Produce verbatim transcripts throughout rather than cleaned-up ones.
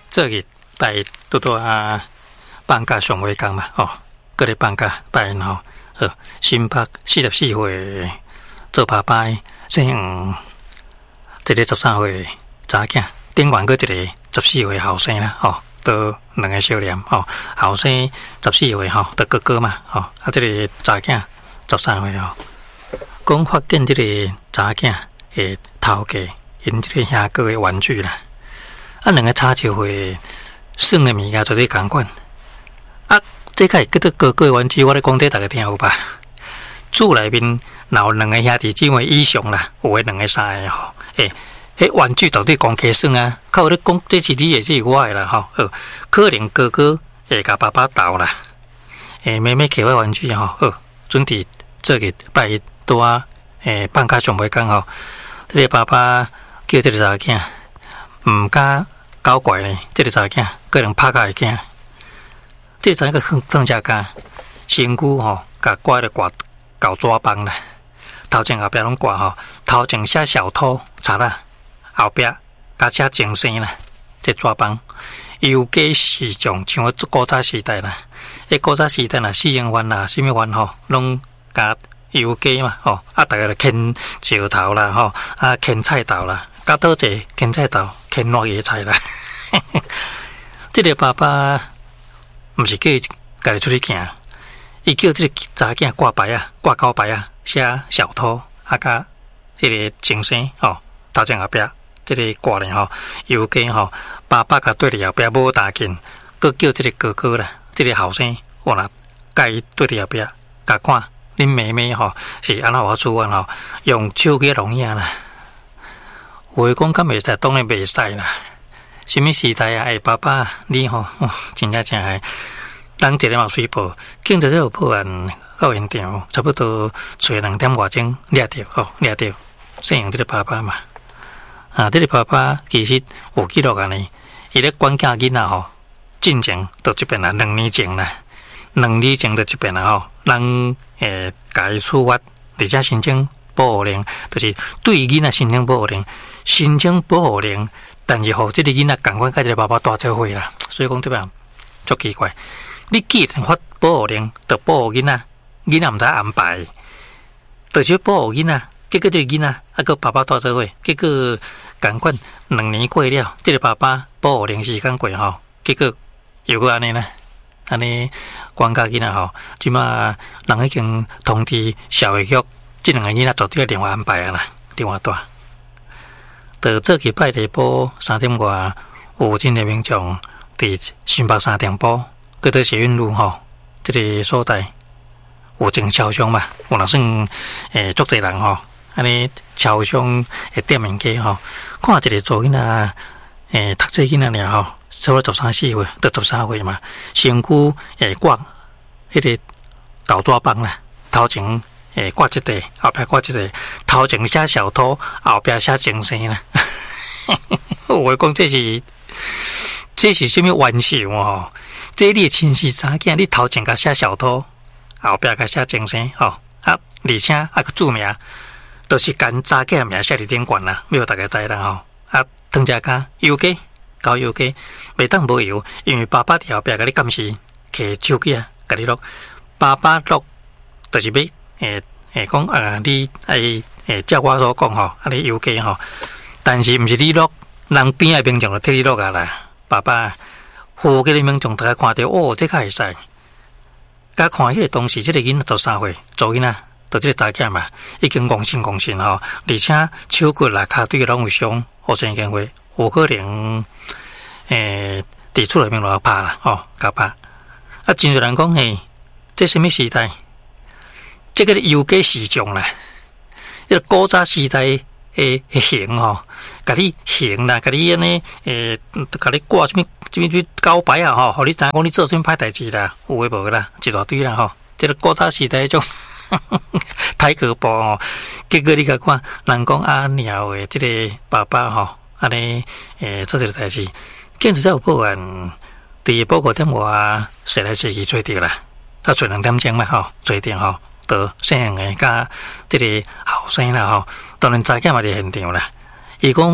这日拜拄拄啊放假上尾工嘛，吼，搁咧放假拜因吼，呃，新北四十四岁做爸爸的，姓黄，一个十三岁查囝，顶完搁一个十四岁后生啦，吼，都两个少年，吼，后生十四岁吼，得哥哥嘛，吼，啊，这个查囝十三岁吼，讲发现这个查囝的头家因这个兄哥的玩具啦。啊，两个差就会耍的物件做咧共款。啊，这个叫做哥哥的玩具，我咧讲这大家听有吧？厝内面若有两个兄弟姊妹以上啦，有诶两个三个吼，诶，迄玩具到底公家耍啊？靠咧讲，这是你诶，这是我诶啦吼。呃，可能哥哥会甲爸爸斗啦，诶，妹妹摕我玩具吼，呃，准伫这个拜多啊，诶，放假上尾讲吼，这个爸爸叫这个查囝。唔敢搞怪呢，这个查囝可能拍甲会惊。这个查囝更更加惊，身躯吼，甲挂咧挂搞抓帮啦。头前后壁拢挂吼，头前写小偷查啦，后壁甲写精神啦，这抓帮。游街市场像我古早时代啦，迄古早时代啦，四英湾啦，什么湾吼，拢甲游街嘛，吼，啊，逐个就牵石头啦，吼，啊，牵菜刀啦。加多者芹菜豆、芹辣野菜啦，这个爸爸毋是叫伊家己出去行，伊叫这个查囝挂牌啊、挂高牌啊，写小偷啊，甲这个精神吼，头前后壁这个挂咧吼，邮件吼，爸爸甲对伫后壁无打紧，佮叫这个哥哥啦，这个后生我若甲伊对伫后壁，甲看恁妹妹吼是安怎我厝安吼，用手机录影啦。话讲较袂使，当然袂使啦。什么时代啊？哎，爸爸，你吼、哦，真正正系，人一个嘛水报，警察有报案到现场，差不多找两点外钟掠着，哦，掠着，姓杨这个爸爸嘛。啊，这个爸爸其实有记录安尼，伊咧管教囡仔吼，进前到这边啦，两年前啦，两年前到这边啦吼，人诶，甲伊处罚，而且申请保护令，就是对囡仔申请保护令。申请保护令，但是吼，这个囡仔共款甲这个爸爸大做伙啦，所以讲这边足奇怪。你既然发保护令，就保护囡仔，囡仔毋得安排，就是保护囡仔，结果这个囡仔啊个爸爸大做伙，结果共款两年过了，这个爸爸保护令时间过吼，结果又个安尼呢，安尼管教囡仔吼，即马人已经通知社会局，这两个囡仔绝对另外安排啊啦，另外带。到这礼拜日晡三点外，有真侪民众伫新北三点埔，搁到捷运路吼，这个所在有种超商嘛，有若算诶足侪人吼，安尼超商诶店面街吼，看一个做囡仔诶读册囡仔尔吼，差不多十三四岁到十三岁嘛，身躯诶挂迄个狗抓帮啦，头前。诶，挂一个，后壁挂一个，头前写小偷，后壁写精神啦。我讲这是这是什么玩笑哦？这你亲戚查囝，你头前甲写小偷，后壁甲写精神吼，啊，而且啊个注名，都、就是跟查囝名写伫顶悬啦，要大家知啦吼。啊，汤家家邮寄，交邮寄，袂当无邮，因为爸爸伫后壁甲你监视，摕手机啊，甲你录，爸爸录，就是要。诶诶，讲啊，你诶诶，照我所讲吼，啊，你邮寄吼，但是毋是你录，人边诶民众就替你录啊啦。爸爸，好个啲民众大家看到，哦，这个会使。甲看迄个当时，即、這個囡仔十三岁，做囡仔，就即個查囝嘛，已經戇神戇神吼，而且手骨啦、骹腿攏有傷，好生經過，有可能诶，佇厝內面落拍啦，吼、哦，甲拍。啊，真多人講，嘿，這什麼時代？这个邮寄市場啦，一個古早時代誒行吼，甲你行啦，甲你安尼誒，甲你掛什麼什麼交牌啊吼，互你知講你做什麼歹代志啦，有誒無啦，一大堆啦吼。這個古早時代迄種太可怖吼，結果你甲看，人講啊鳥誒，即個爸爸吼，安尼誒做這個代志，警察有報案，第二報告點話，誰來自己追掉啦？啊，做兩點鐘嘛吼，追掉吼。到姓嘅加即個後生啦吼，當然查囝嘛伫現場啦。伊講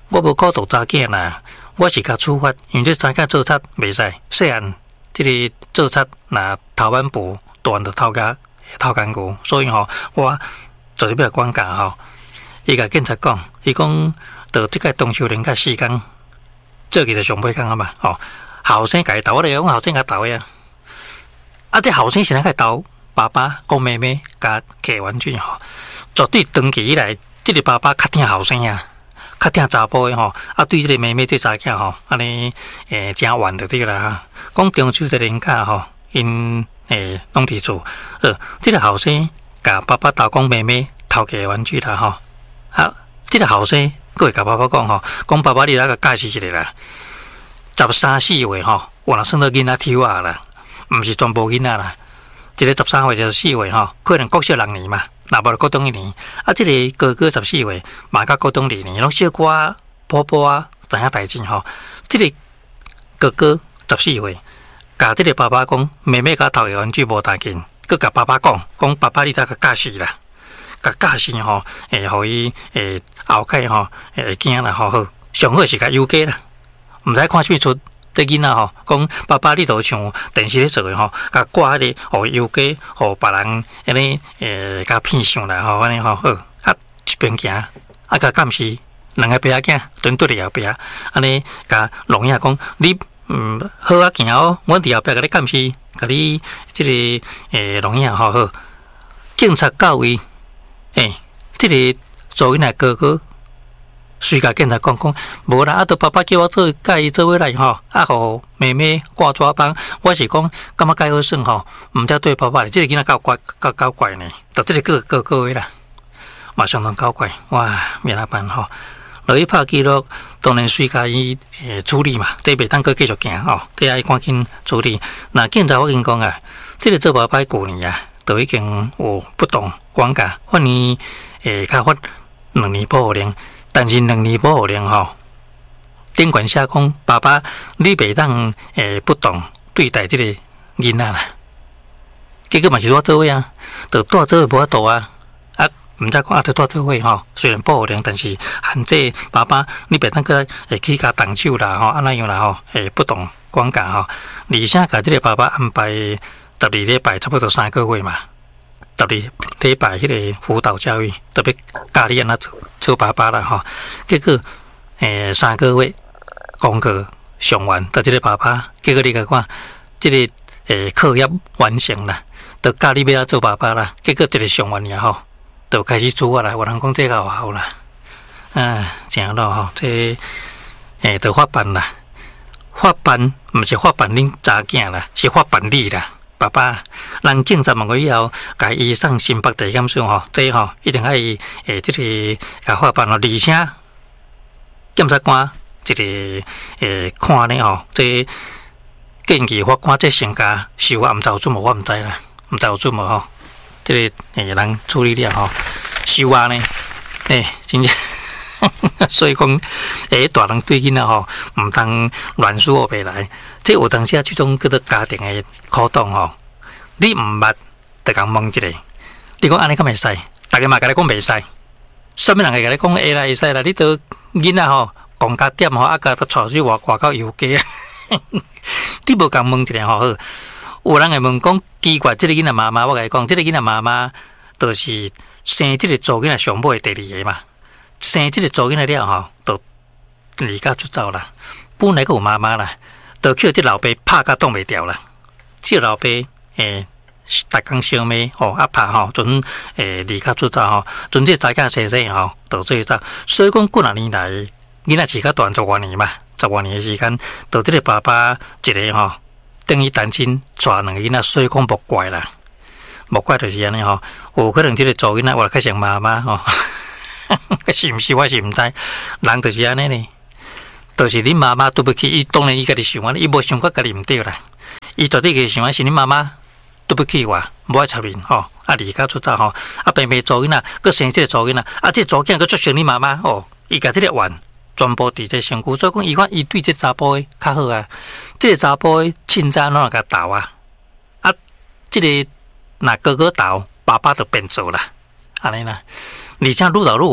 我无考到查囝啦，我是甲处罚，因为这查囝做贼袂使，细汉这个做贼那头晚部断着头家头干骨，所以吼，我做这要管教吼。伊甲警察讲，伊讲到即个中秋连假四天，做起就上尾工啊嘛，吼，后生家斗，我哋讲后生家斗呀，啊，这后生是哪个斗？爸爸讲妹妹甲摕玩具吼，绝对长期以来，即、这个爸爸较疼后生啊，较疼查甫的吼，啊，对即个妹妹对查囝吼，安尼诶真怨着对啦哈。讲中秋这连假吼，因诶拢伫厝，呃，即、这个后生甲爸爸斗讲妹妹偷摕玩具啦吼。啊！即、這個後生，佫會甲爸爸講吼，講爸爸你來甲解釋一下啦。十三四歲吼，我若算到囡仔抽啊啦，毋是全部囡仔啦。一個十三歲就四歲吼，可能國小六年嘛，若無就國中一年。啊，即、這個哥哥十四歲，嘛甲國中二年，攏小可婆婆啊，知影代志吼。即、這個哥哥十四歲，甲即個爸爸講，妹妹甲偷嘅玩具無大件，佫甲爸爸講，講爸爸你來甲解釋啦。甲教訓吼，誒，互伊誒後屆吼，誒驚啦吼好，上好是甲憂家啦，毋知看啥物出啲囡仔吼，講爸爸你著像電視咧做嘅吼，甲掛迄個互憂家，互別人安尼誒甲騙上啦吼，安尼吼好，啊一邊行，啊甲監視兩個爸仔囝轉對嚟後壁，安尼甲聾影講你嗯好啊行哦，阮佇後壁甲你監視，甲你即個誒聾影吼好，警察到位。誒、欸，即、這個做囡仔哥哥，隨甲警察講講，無啦，啊，到爸爸叫我做甲伊做伙來吼，啊，互妹妹掛紙幫，我是講感覺介好耍吼，毋則對爸爸，即、這個囡仔夠怪，夠夠怪呢，就即個哥哥哥位啦，嘛相當夠怪，哇，免哪辦吼，落去拍記錄，當然隨甲伊誒處理嘛，這袂當閣繼續行吼，這愛趕緊處理。那警察我跟你講啊，即、這個做爸爸舊年啊。都已經有不當管教，反年誒較發兩年保護令，但是兩年保護令吼，頂懸寫講爸爸你袂當誒不當對待即個囡仔啦，結果嘛是我做伙啊，就帶做伙無法度啊，啊毋知講啊就帶做伙吼，雖然保護令，但是限制爸爸你袂當個會去甲動手啦吼，安那樣啦吼，誒不當管教吼，而且甲即個爸爸安排。十二禮拜差不多三個月嘛，十二禮拜迄個輔導教育，特別教你安怎做做爸爸啦吼。結果誒、欸、三個月功課上完，到即個爸爸，結果你甲看，即、這個誒、欸、課業完成啦，就教你要做爸爸啦。結果一個上完了吼，就開始做啊啦。有人講這個有效啦，啊，正咯吼，這誒、欸、就發辦啦，發辦毋是發辦恁查囝啦，是發辦你啦。爸爸，人警察問過以後，甲伊送新北地檢署吼，這吼一定愛誒，即個甲法辦咯，而且檢察官一個誒看呢吼，這建議法官這成家收啊，毋知有準無我毋知啦，毋知有準無吼，這個誒人處理了吼，收啊呢，誒真正，所以講誒大人對囡仔吼，毋通亂說袂來。即有當時啊，即種叫做家庭嘅苦痛吼，你毋捌，就共問一下。你講安尼敢會使？大家嘛甲你講袂使。什麼人會甲你講會啦會使啦？你都囡仔吼，講加點吼，啊甲都帶去外外口遊街。你無共問一下吼，有人會問講奇怪，即個囡仔媽媽，我甲你講，即個囡仔媽媽，就是生即個做囡仔上尾第二個嘛。生即個做囡仔了吼，就離家出走啦。本來個有媽媽啦。就叫即老爸拍甲擋袂掉啦，即老爸誒，逐工相罵吼，啊拍吼，準誒離家出走吼，準即查囝細細吼，就做走。所以講幾若年來，囡仔飼較大十外年嘛，十外年嘅時間，就即個爸爸一個吼，等於單親帶兩個囡仔，所以講無怪啦，無怪就是安尼吼，有可能即個做囡仔我較像媽媽吼，是毋是我是毋知，人就是安尼呢。就是恁媽媽對不起，伊當然伊家己想啊，伊無想過家己毋對啦。伊絕對嘅想啊，是恁媽媽對不起我，無愛插面吼，啊離家出走吼，啊平平做囡仔，佮生即個做囡仔，啊即做囝佮足像恁媽媽哦，伊家即個怨全部佇這身軀，所以講伊看伊對即查甫誒較好啊，即個查甫誒凊彩攏甲鬥啊，啊即個若哥哥鬥，爸爸就變做啦，安尼啦，而且愈鬥愈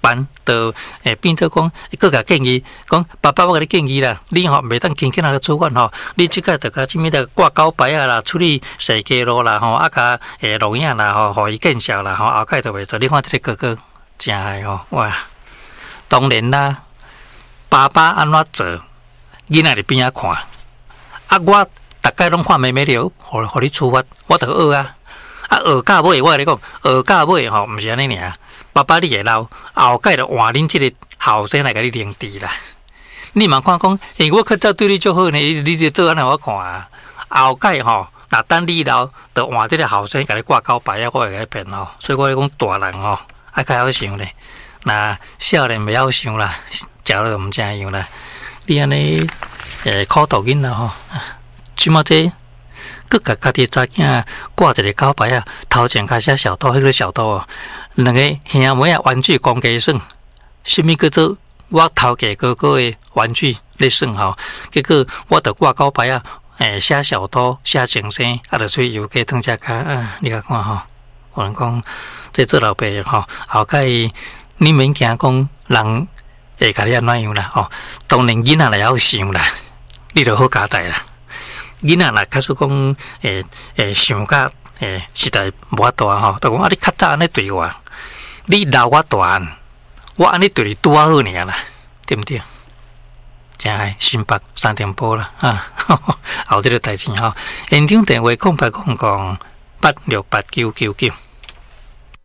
班，就诶变做讲，佮甲建议讲，爸爸我甲你建议啦，你吼袂当轻轻那个做饭吼，你即个着甲即物的挂高牌啊啦，处理设计路啦吼，啊甲诶录影啦吼，互伊见笑啦吼，后盖就袂做。你看即个哥哥真爱吼，哇！当然啦，爸爸安怎做，囡仔伫边仔看，啊我逐概拢看妹妹了，互互你处罚，我着学啊。啊，学到尾，我甲你讲，学到尾吼，毋是安尼尔。爸爸你会老，后盖着换恁即个后生来甲你领治啦。你嘛看讲，诶，我较早对你足好呢，你就做安尼我看啊。后盖吼，若等你老，着换即个后生甲你挂高牌啊，我会甲你骗吼。所以我咧讲大人吼，爱较晓想咧。那少年袂晓想啦，食了毋正样啦。你安尼诶，苦读囡仔吼，即马这。佮甲家己查囝挂一个高牌啊，头前开写小偷，迄、那个小偷哦，两个兄妹啊玩具公家耍，什么叫做我头家哥哥的玩具咧耍吼？结果我着挂高牌啊，诶写小偷，写情生，啊着去游街汤只卡啊，你甲看吼，有人讲这做老爸吼，后盖你免惊讲人会甲你安怎样啦吼，当然囡仔来晓想啦，你着好交代啦。囡仔若假使讲，诶诶，想甲诶实在无法度吼，就讲啊，你较早安尼对我，你老我大汉，我安尼对你拄啊好尔啦，对毋对？真系新北三点半啦啊！后这个代志吼，现场电话空白空空八六八九九九。